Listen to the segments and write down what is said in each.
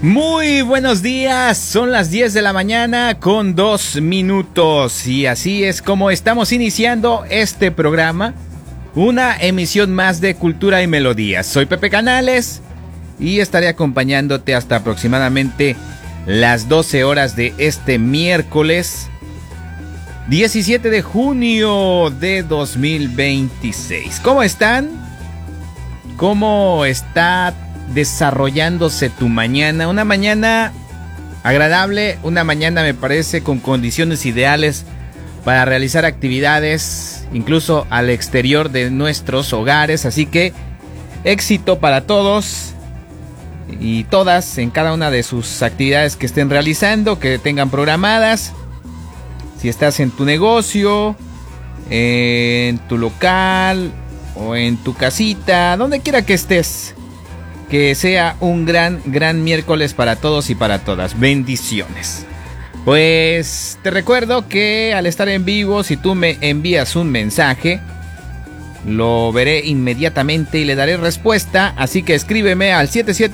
Muy buenos días, son las 10 de la mañana con 2 minutos y así es como estamos iniciando este programa, una emisión más de Cultura y Melodías. Soy Pepe Canales y estaré acompañándote hasta aproximadamente las 12 horas de este miércoles 17 de junio de 2026. ¿Cómo están? ¿Cómo está desarrollándose tu mañana? Una mañana agradable, una mañana me parece con condiciones ideales para realizar actividades incluso al exterior de nuestros hogares, así que éxito para todos y todas en cada una de sus actividades que estén realizando, que tengan programadas. Si estás en tu negocio, en tu local o en tu casita, donde quiera que estés, que sea un gran miércoles para todos y para todas. Bendiciones. Pues te recuerdo que al estar en vivo, si tú me envías un mensaje, lo veré inmediatamente y le daré respuesta. Así que escríbeme al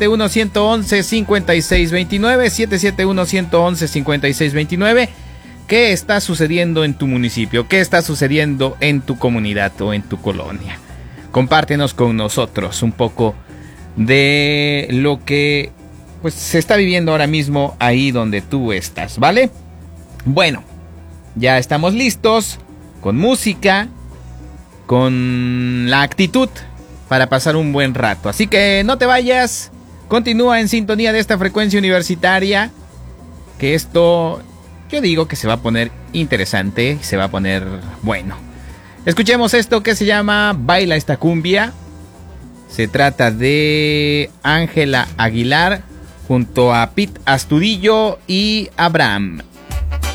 771-111-5629, 771-111-5629. ¿Qué está sucediendo en tu municipio? ¿Qué está sucediendo en tu comunidad o en tu colonia? Compártenos con nosotros un poco de lo que pues se está viviendo ahora mismo ahí donde tú estás, ¿vale? Bueno, ya estamos listos con música, con la actitud para pasar un buen rato. Así que no te vayas, continúa en sintonía de esta frecuencia universitaria, que esto yo digo que se va a poner interesante, se va a poner bueno. Escuchemos esto que se llama Baila esta cumbia. Se trata de Ángela Aguilar junto a Pete Astudillo y Abraham.